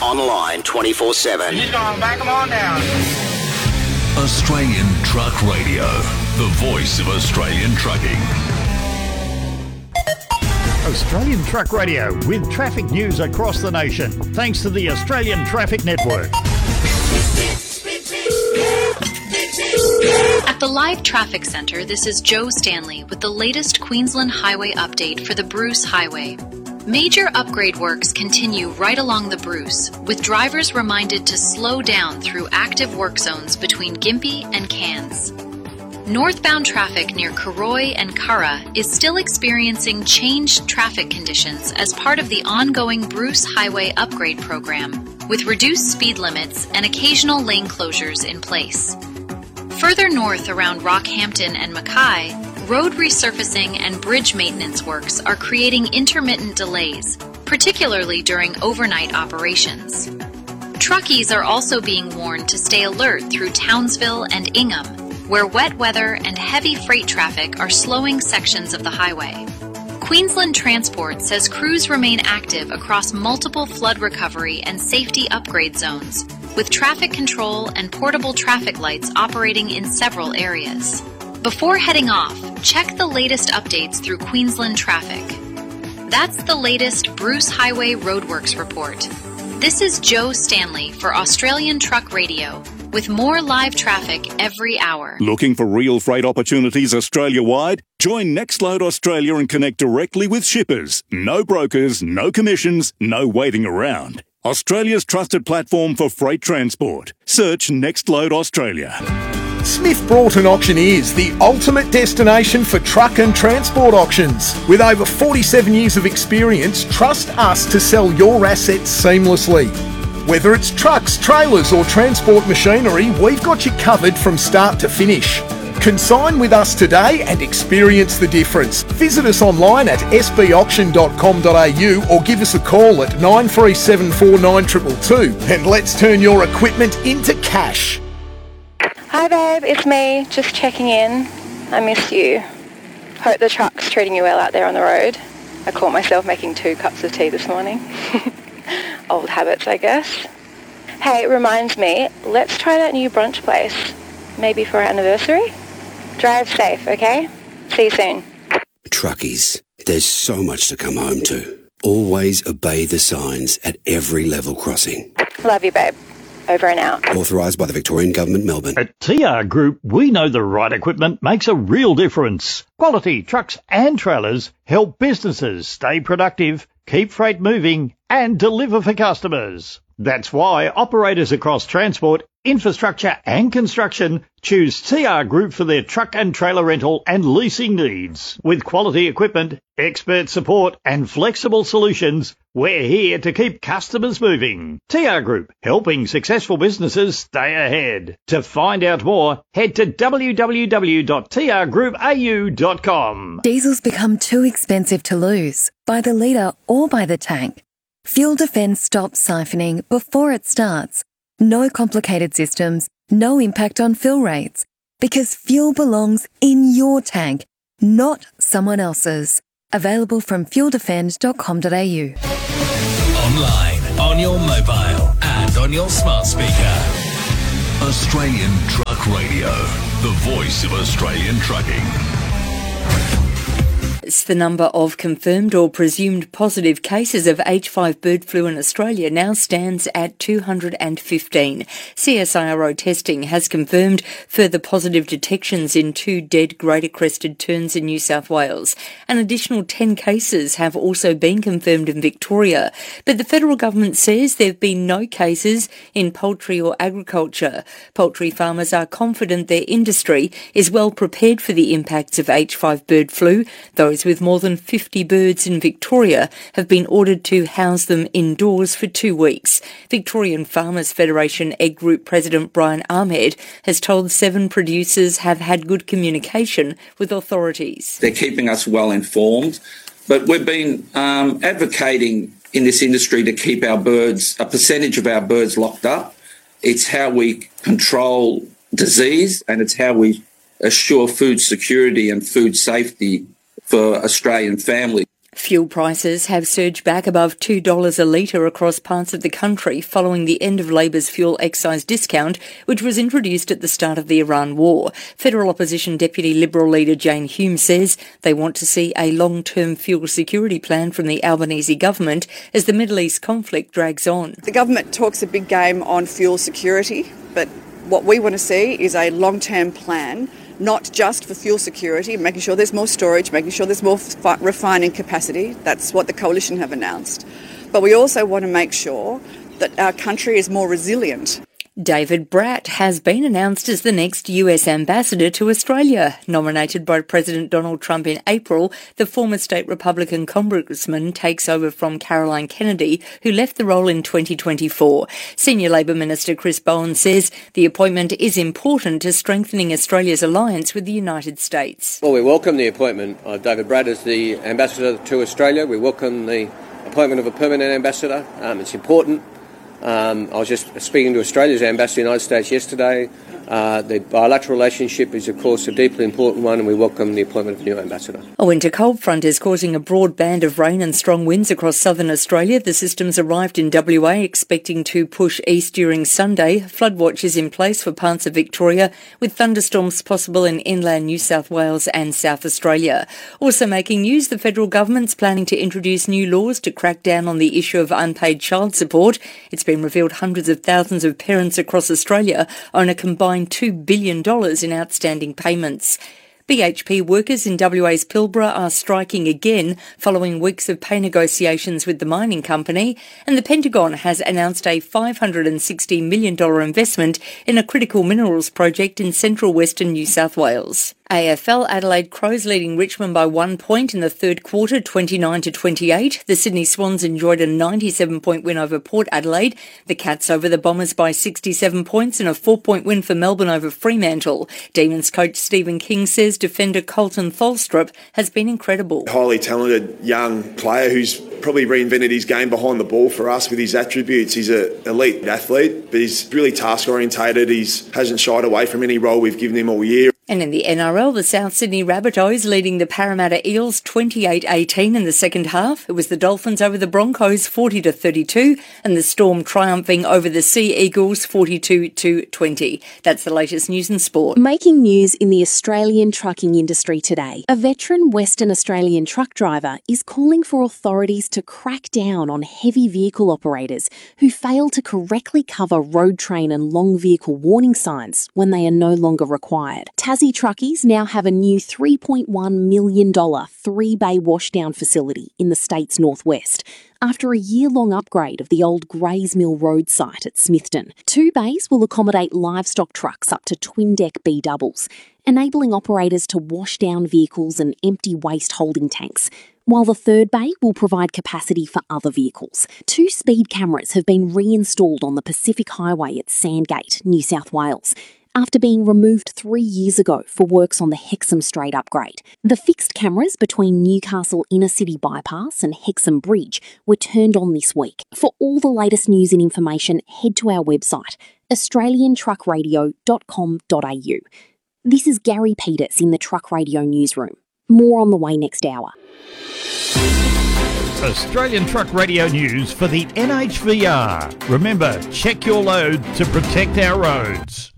online 24/7. He's gone, back him on down. Australian Truck Radio, the voice of Australian trucking. Australian Truck Radio with traffic news across the nation, thanks to the Australian Traffic Network. At the Live Traffic Centre, this is Joe Stanley with the latest Queensland Highway update for the Bruce Highway. Major upgrade works continue right along the Bruce, with drivers reminded to slow down through active work zones between Gympie and Cairns. Northbound traffic near Karoi and Curra is still experiencing changed traffic conditions as part of the ongoing Bruce Highway Upgrade Program, with reduced speed limits and occasional lane closures in place. Further north around Rockhampton and Mackay, road resurfacing and bridge maintenance works are creating intermittent delays, particularly during overnight operations. Truckies are also being warned to stay alert through Townsville and Ingham, where wet weather and heavy freight traffic are slowing sections of the highway. Queensland Transport says crews remain active across multiple flood recovery and safety upgrade zones, with traffic control and portable traffic lights operating in several areas. Before heading off, check the latest updates through Queensland Traffic. That's the latest Bruce Highway Roadworks report. This is Joe Stanley for Australian Truck Radio, with more live traffic every hour. Looking for real freight opportunities Australia-wide? Join Nextload Australia and connect directly with shippers. No brokers, no commissions, no waiting around. Australia's trusted platform for freight transport. Search Nextload Australia. Smith Broughton Auctioneers, the ultimate destination for truck and transport auctions. With over 47 years of experience, trust us to sell your assets seamlessly. Whether it's trucks, trailers or transport machinery, we've got you covered from start to finish. Consign with us today and experience the difference. Visit us online at sbauction.com.au or give us a call at 93749222 and let's turn your equipment into cash. Hi babe, it's me, just checking in. I missed you. Hope the truck's treating you well out there on the road. I caught myself making 2 cups of tea this morning. Old habits, I guess. Hey, it reminds me, let's try that new brunch place. Maybe for our anniversary? Drive safe, okay? See you soon. Truckies, there's so much to come home to. Always obey the signs at every level crossing. Love you, babe. Over and out. Authorised by the Victorian Government, Melbourne. At TR Group, we know the right equipment makes a real difference. Quality trucks and trailers help businesses stay productive, keep freight moving, and deliver for customers. That's why operators across transport, infrastructure and construction choose TR Group for their truck and trailer rental and leasing needs. With quality equipment, expert support and flexible solutions, we're here to keep customers moving. TR Group, helping successful businesses stay ahead. To find out more, head to www.trgroupau.com. Diesel's become too expensive to lose, by the litre or by the tank. Fuel Defence stops siphoning before it starts. No complicated systems, no impact on fill rates. Because fuel belongs in your tank, not someone else's. Available from fueldefend.com.au. Online, on your mobile and on your smart speaker. Australian Truck Radio, the voice of Australian trucking. The number of confirmed or presumed positive cases of H5 bird flu in Australia now stands at 215. CSIRO testing has confirmed further positive detections in 2 dead greater crested terns in New South Wales. An additional 10 cases have also been confirmed in Victoria, but the federal government says there have been no cases in poultry or agriculture. Poultry farmers are confident their industry is well prepared for the impacts of H5 bird flu. Those with more than 50 birds in Victoria have been ordered to house them indoors for 2 weeks. Victorian Farmers Federation Egg Group President Brian Ahmed has told 7 producers have had good communication with authorities. They're keeping us well informed, but we've been advocating in this industry to keep our birds, a percentage of our birds locked up. It's how we control disease and it's how we assure food security and food safety for Australian families. Fuel prices have surged back above $2 a litre across parts of the country following the end of Labor's fuel excise discount, which was introduced at the start of the Iran war. Federal Opposition Deputy Liberal leader Jane Hume says they want to see a long-term fuel security plan from the Albanese government as the Middle East conflict drags on. The government talks a big game on fuel security, but what we want to see is a long-term plan, not just for fuel security, making sure there's more storage, making sure there's more refining capacity. That's what the Coalition have announced. But we also want to make sure that our country is more resilient. David Bratt has been announced as the next US ambassador to Australia. Nominated by President Donald Trump in April, the former state Republican congressman takes over from Caroline Kennedy, who left the role in 2024. Senior Labor Minister Chris Bowen says the appointment is important to strengthening Australia's alliance with the United States. Well, we welcome the appointment of David Bratt as the ambassador to Australia. We welcome the appointment of a permanent ambassador. It's important. I was just speaking to Australia's ambassador in the United States yesterday. The bilateral relationship is, of course, a deeply important one, and we welcome the appointment of a new ambassador. A winter cold front is causing a broad band of rain and strong winds across southern Australia. The system's arrived in WA, expecting to push east during Sunday. Flood watch is in place for parts of Victoria, with thunderstorms possible in inland New South Wales and South Australia. Also making news, the federal government's planning to introduce new laws to crack down on the issue of unpaid child support. It's been revealed hundreds of thousands of parents across Australia own a combined $2 billion in outstanding payments. BHP workers in WA's Pilbara are striking again following weeks of pay negotiations with the mining company, and the Pentagon has announced a $560 million investment in a critical minerals project in central western New South Wales. AFL Adelaide Crows leading Richmond by 1 point in the third quarter, 29-28. The Sydney Swans enjoyed a 97-point win over Port Adelaide. The Cats over the Bombers by 67 points and a 4-point win for Melbourne over Fremantle. Demons coach Stephen King says defender Colton Tholstrup has been incredible. Highly talented young player who's probably reinvented his game behind the ball for us with his attributes. He's an elite athlete, but he's really task-orientated. He hasn't shied away from any role we've given him all year. And in the NRL, the South Sydney Rabbitohs leading the Parramatta Eels 28-18 in the second half. It was the Dolphins over the Broncos 40-32 and the Storm triumphing over the Sea Eagles 42-20. That's the latest news and sport. Making news in the Australian trucking industry today. A veteran Western Australian truck driver is calling for authorities to crack down on heavy vehicle operators who fail to correctly cover road train and long vehicle warning signs when they are no longer required. Tassie truckies now have a new $3.1 million three-bay washdown facility in the state's northwest after a year-long upgrade of the old Grays Mill Road site at Smithton. 2 bays will accommodate livestock trucks up to twin-deck B-doubles, enabling operators to wash down vehicles and empty waste holding tanks, while the 3rd bay will provide capacity for other vehicles. 2 speed cameras have been reinstalled on the Pacific Highway at Sandgate, New South Wales, after being removed 3 years ago for works on the Hexham Strait upgrade. The fixed cameras between Newcastle Inner City Bypass and Hexham Bridge were turned on this week. For all the latest news and information, head to our website, australiantruckradio.com.au. This is Gary Peters in the Truck Radio Newsroom. More on the way next hour. Australian Truck Radio News for the NHVR. Remember, check your load to protect our roads.